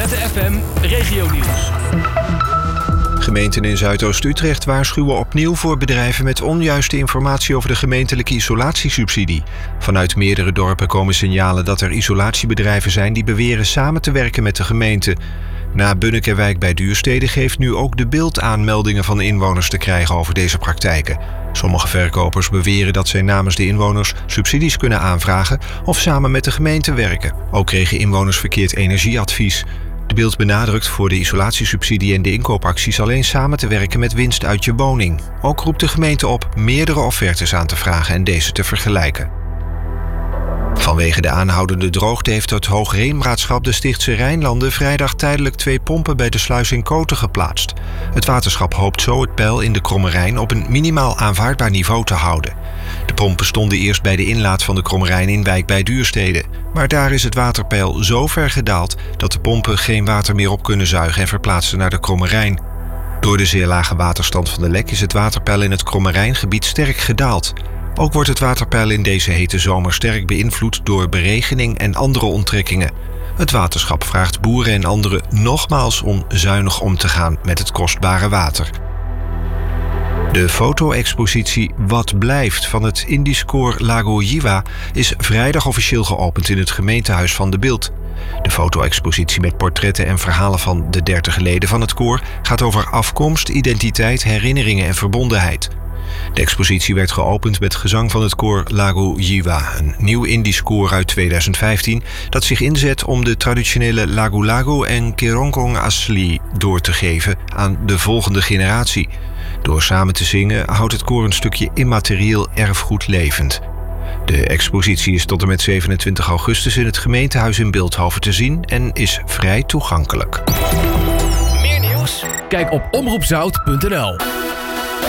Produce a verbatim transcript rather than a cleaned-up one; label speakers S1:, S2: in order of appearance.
S1: Portretten F M Regionieuws.
S2: Gemeenten in Zuidoost-Utrecht waarschuwen opnieuw voor bedrijven met onjuiste informatie over de gemeentelijke isolatiesubsidie. Vanuit meerdere dorpen komen signalen dat er isolatiebedrijven zijn die beweren samen te werken met de gemeente. Na Bunnekerwijk bij Duurstede geeft nu ook De Bild aanmeldingen van inwoners te krijgen over deze praktijken. Sommige verkopers beweren dat zij namens de inwoners subsidies kunnen aanvragen of samen met de gemeente werken. Ook kregen inwoners verkeerd energieadvies. De Bild benadrukt voor de isolatiesubsidie en de inkoopacties alleen samen te werken met winst uit je woning. Ook roept de gemeente op meerdere offertes aan te vragen en deze te vergelijken. Vanwege de aanhoudende droogte heeft het Hoogheemraadschap de Stichtse Rijnlanden vrijdag tijdelijk twee pompen bij de sluis in Koten geplaatst. Het waterschap hoopt zo het peil in de Kromme Rijn op een minimaal aanvaardbaar niveau te houden. De pompen stonden eerst bij de inlaat van de Kromme Rijn in Wijk bij Duurstede. Maar daar is het waterpeil zo ver gedaald dat de pompen geen water meer op kunnen zuigen en verplaatsen naar de Kromme Rijn. Door de zeer lage waterstand van de Lek is het waterpeil in het Kromme Rijngebied sterk gedaald. Ook wordt het waterpeil in deze hete zomer sterk beïnvloed door beregening en andere onttrekkingen. Het waterschap vraagt boeren en anderen nogmaals om zuinig om te gaan met het kostbare water. De foto-expositie Wat blijft van het Indisch koor Lago Jiwa is vrijdag officieel geopend in het gemeentehuis van De Bild. De foto-expositie met portretten en verhalen van de dertig leden van het koor gaat over afkomst, identiteit, herinneringen en verbondenheid. De expositie werd geopend met gezang van het koor Lago Jiwa, een nieuw Indisch koor uit tweeduizend vijftien dat zich inzet om de traditionele Lagu Lagu en Kerongkong Asli door te geven aan de volgende generatie. Door samen te zingen houdt het koor een stukje immaterieel erfgoed levend. De expositie is tot en met zevenentwintig augustus in het gemeentehuis in Bilthoven te zien en is vrij toegankelijk.
S1: Meer nieuws? Kijk op omroep zout punt n l.